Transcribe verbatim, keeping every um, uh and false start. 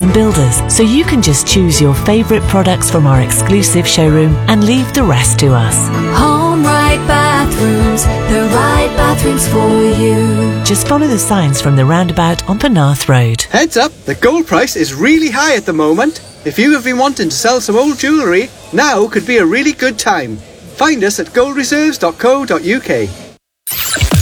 and builders, so you can just choose your favourite products from our exclusive showroom and leave the rest to us. Home Right Bathrooms, the right bathrooms for you. Just follow the signs from the roundabout on Penarth Road. Heads up, the gold price is really high at the moment. If you have been wanting to sell some old jewellery, now could be a really good time. Find us at gold reserves dot co dot uk.